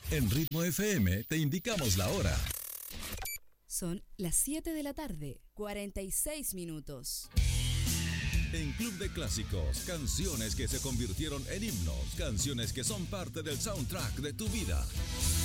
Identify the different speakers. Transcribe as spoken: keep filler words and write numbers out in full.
Speaker 1: En Ritmo F M te indicamos la hora.
Speaker 2: Son las siete de la tarde, cuarenta y seis minutos.
Speaker 1: En Club de Clásicos, canciones que se convirtieron en himnos, canciones que son parte del soundtrack de tu vida.